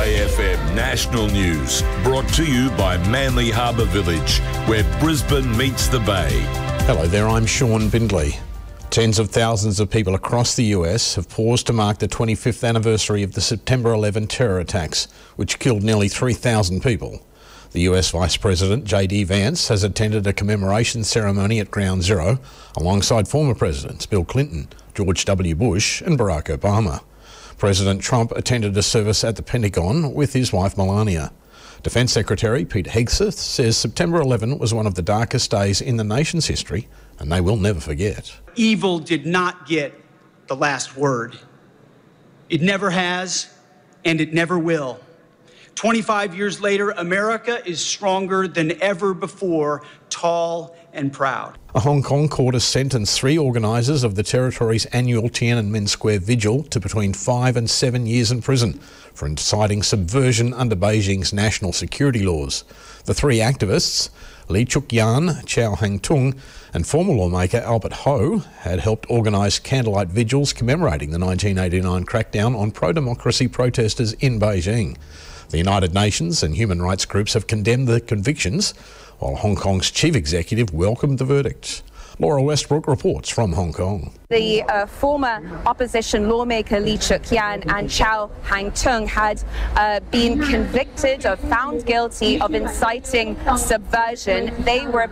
Bay FM National News, brought to you by Manly Harbour Village, where Brisbane meets the Bay. Hello there, I'm Sean Bindley. Tens of thousands of people across the US have paused to mark the 25th anniversary of the September 11 terror attacks, which killed nearly 3,000 people. The US Vice President J.D. Vance has attended a commemoration ceremony at Ground Zero alongside former presidents Bill Clinton, George W. Bush and Barack Obama. President Trump attended a service at the Pentagon with his wife Melania. Defence Secretary Pete Hegseth says September 11 was one of the darkest days in the nation's history, and they will never forget. Evil did not get the last word. It never has, and it never will. 25 years later, America is stronger than ever before, tall and proud. A Hong Kong court has sentenced 3 organisers of the territory's annual Tiananmen Square vigil to between 5 and 7 years in prison for inciting subversion under Beijing's national security laws. The 3 activists, Lee Chuk-yan, Chow Hang-tung and former lawmaker Albert Ho, had helped organise candlelight vigils commemorating the 1989 crackdown on pro-democracy protesters in Beijing. The United Nations and human rights groups have condemned the convictions, while Hong Kong's chief executive welcomed the verdict. Laura Westbrook reports from Hong Kong. The former opposition lawmaker Lee Chuk-yan and Chow Hang-tung had been convicted or found guilty of inciting subversion. They were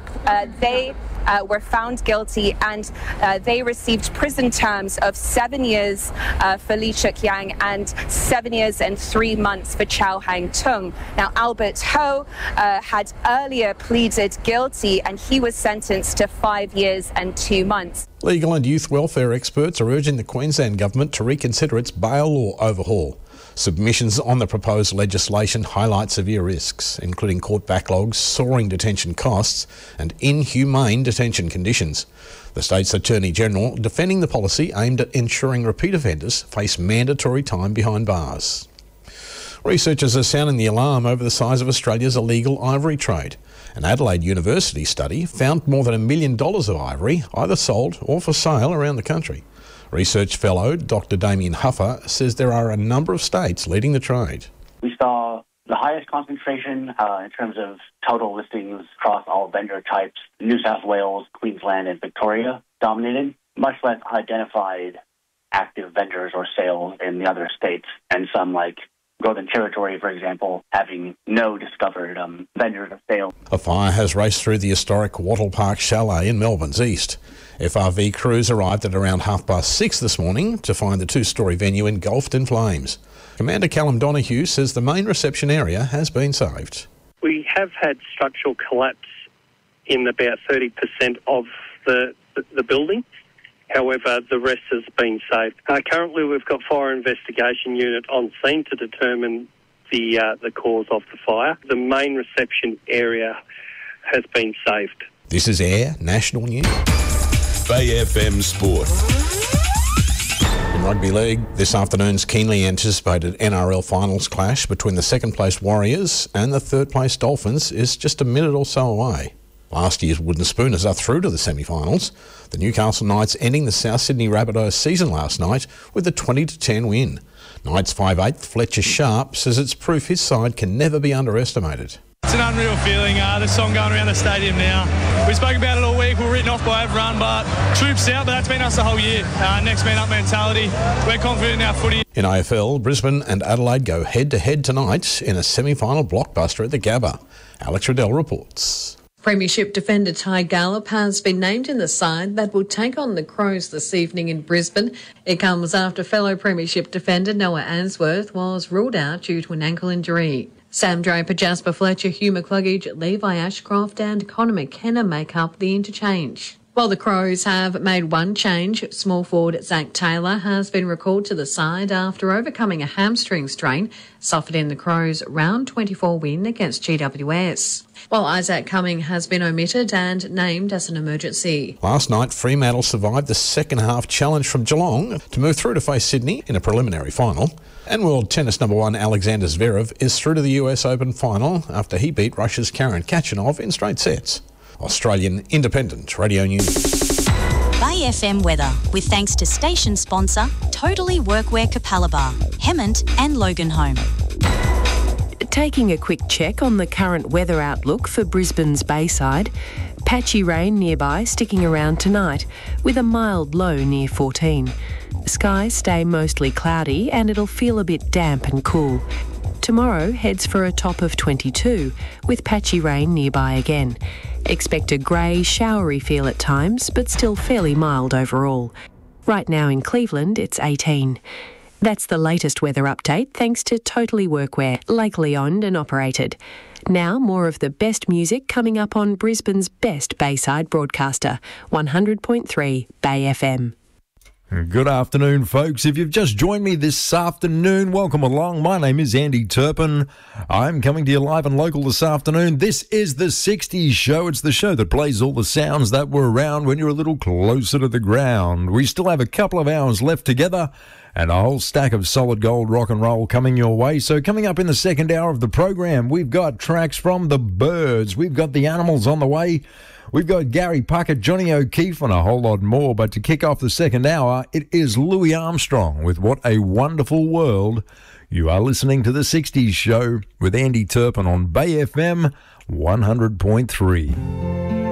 found guilty and they received prison terms of 7 years for Lee Chuk-yan and 7 years and 3 months for Chow Hang-tung. Now, Albert Ho had earlier pleaded guilty and he was sentenced to 5 years and 2 months. Legal and youth welfare experts are urging the Queensland Government to reconsider its bail law overhaul. Submissions on the proposed legislation highlight severe risks, including court backlogs, soaring detention costs and inhumane detention conditions. The state's Attorney-General defending the policy aimed at ensuring repeat offenders face mandatory time behind bars. Researchers are sounding the alarm over the size of Australia's illegal ivory trade. An Adelaide University study found more than $1 million of ivory either sold or for sale around the country. Research fellow Dr. Damien Huffer says there are a number of states leading the trade. We saw the highest concentration in terms of total listings across all vendor types. New South Wales, Queensland and Victoria dominated, much less identified active vendors or sales in the other states, and some like Northern Territory, for example, having no discovered vendors or sales. A fire has raced through the historic Wattle Park Chalet in Melbourne's east. FRV crews arrived at around 6:30 this morning to find the 2-storey venue engulfed in flames. Commander Callum Donoghue says the main reception area has been saved. We have had structural collapse in about 30% of the building. However, the rest has been saved. Currently, we've got fire investigation unit on scene to determine the cause of the fire. The main reception area has been saved. This is Air National News. Bay FM Sport. In Rugby League, this afternoon's keenly anticipated NRL finals clash between the second-place Warriors and the third-place Dolphins is just a minute or so away. Last year's Wooden Spooners are through to the semi-finals. The Newcastle Knights ending the South Sydney Rabbitohs season last night with a 20-10 win. Knights 5'8" Fletcher Sharp says it's proof his side can never be underestimated. It's an unreal feeling, the song going around the stadium now. We spoke about it all week, we're written off by everyone, but troops out, but that's been us the whole year. Next man up mentality, we're confident in our footy. In AFL, Brisbane and Adelaide go head-to-head tonight in a semi-final blockbuster at the Gabba. Alex Riddell reports. Premiership defender Ty Gallop has been named in the side that will take on the Crows this evening in Brisbane. It comes after fellow Premiership defender Noah Answorth was ruled out due to an ankle injury. Sam Draper, Jasper Fletcher, Hugh McCluggage, Levi Ashcroft and Connor McKenna make up the interchange. While the Crows have made one change, small forward Zach Taylor has been recalled to the side after overcoming a hamstring strain suffered in the Crows' round 24 win against GWS. While Isaac Cumming has been omitted and named as an emergency. Last night, Fremantle survived the second half challenge from Geelong to move through to face Sydney in a preliminary final. And world tennis number 1 Alexander Zverev is through to the US Open final after he beat Russia's Karen Khachanov in straight sets. Australian Independent Radio News. Bay FM weather, with thanks to station sponsor Totally Workwear Capalaba, Hemmant and Loganholme. Taking a quick check on the current weather outlook for Brisbane's Bayside. Patchy rain nearby sticking around tonight with a mild low near 14. Skies stay mostly cloudy and it'll feel a bit damp and cool. Tomorrow heads for a top of 22 with patchy rain nearby again. Expect a grey, showery feel at times, but still fairly mild overall. Right now in Cleveland, it's 18. That's the latest weather update thanks to Totally Workwear, locally owned and operated. Now more of the best music coming up on Brisbane's best Bayside broadcaster, 100.3 Bay FM. Good afternoon, folks. If you've just joined me this afternoon, welcome along. My name is Andy Turpin. I'm coming to you live and local this afternoon. This is the 60s Show. It's the show that plays all the sounds that were around when you're a little closer to the ground. We still have a couple of hours left together and a whole stack of solid gold rock and roll coming your way. So coming up in the second hour of the program, we've got tracks from the Byrds. We've got the Animals on the way. We've got Gary Puckett, Johnny O'Keefe and a whole lot more. But to kick off the second hour, it is Louis Armstrong with What a Wonderful World. You are listening to the 60s Show with Andy Turpin on Bay FM 100.3.